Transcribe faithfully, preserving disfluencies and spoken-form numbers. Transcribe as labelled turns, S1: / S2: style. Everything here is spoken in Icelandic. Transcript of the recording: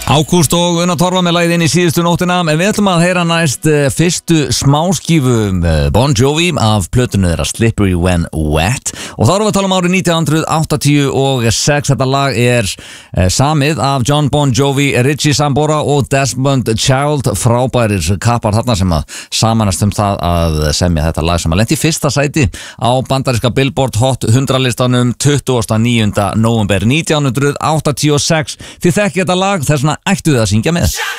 S1: Ágúst og Una Torfa með lagið inn í síðustu nóttina, en við ætlum að heyra næst uh, fyrstu smáskífu uh, Bon Jovi af plötunni þeirra Slippery When Wet, og þá erum við að tala um árið nítján áttatíu og sex. Þetta lag er uh, samið af John Bon Jovi, Richie Sambora og Desmond Child, frábærir kappar þarna sem að samanast um það að semja þetta lag sem að lenti í fyrsta sæti á bandaríska Billboard Hot hundrað listanum tuttugasta og níunda nóvember nítján áttatíu og sex. Þið þekkið þetta lag, þess vegna ættu þið að syngja með.